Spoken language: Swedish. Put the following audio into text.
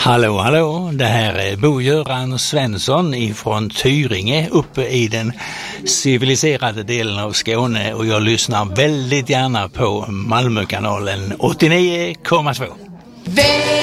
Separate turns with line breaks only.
Hallå, hallå. Det här är Bo-Göran Svensson ifrån Tyringe uppe i den civiliserade delen av Skåne och jag lyssnar väldigt gärna på Malmökanalen 89,2.